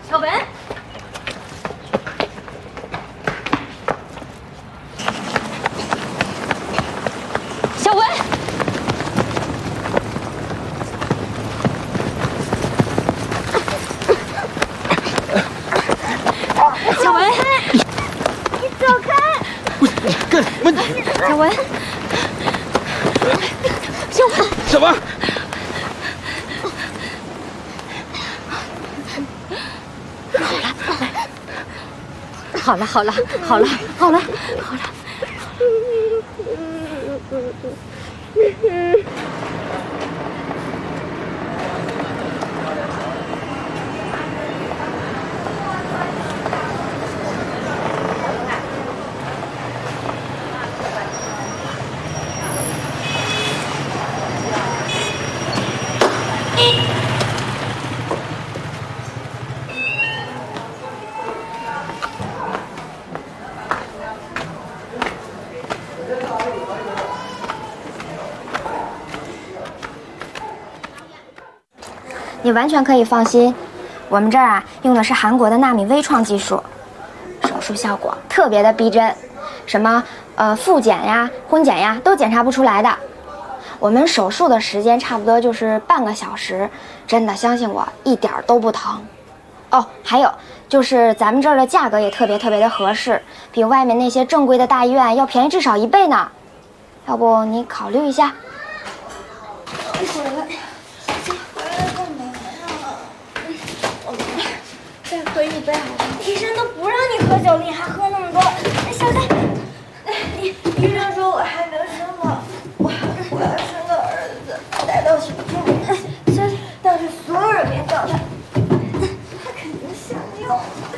小文，小文，小文，你走开！ 干什么你？ 小文，小文， 小文。 好了，好了，好了，好了，好了。 你完全可以放心，我们这儿啊用的是韩国的纳米微创技术，手术效果特别的逼真，什么复检呀、婚检呀都检查不出来的。我们手术的时间差不多就是半个小时，真的相信我，一点都不疼。哦，还有就是咱们这儿的价格也特别的合适，比外面那些正规的大医院要便宜至少1倍呢。要不你考虑一下？ 回来干嘛呀？再喝一杯好吗？医生都不让你喝酒，你还喝那么多。小戴，医生说我还能生了，我要生个儿子，带到学校，小戴，当着所有人面叫他，他肯定吓尿了。